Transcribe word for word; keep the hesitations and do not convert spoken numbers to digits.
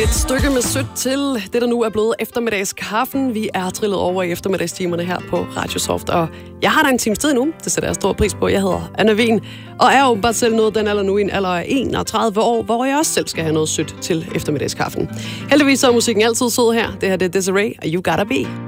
Et stykke med sødt til det, der nu er blevet eftermiddagskaffen. Vi er trillet over i eftermiddagstimerne her på Radiosoft, og jeg har da en times tid nu. Det sætter jeg stor pris på. Jeg hedder Anna Wien, og er jo bare selv nået den alder nu i en alder af enogtredive år, hvor jeg også selv skal have noget sødt til eftermiddagskaffen. Heldigvis så er musikken altid sød her. Det her det er Desiree, og You Gotta Be.